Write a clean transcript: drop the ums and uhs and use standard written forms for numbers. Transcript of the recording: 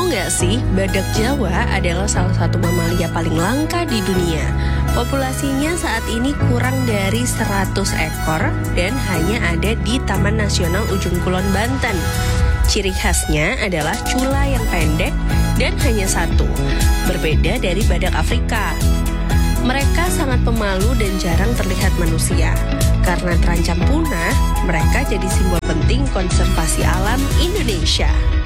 nggak sih, badak Jawa adalah salah satu mamalia paling langka di dunia. Populasinya saat ini kurang dari 100 ekor dan hanya ada di Taman Nasional Ujung Kulon, Banten. Ciri khasnya adalah cula yang pendek dan hanya satu, berbeda dari badak Afrika. Mereka sangat pemalu dan jarang terlihat manusia. Karena terancam punah, mereka jadi simbol penting konservasi alam Indonesia.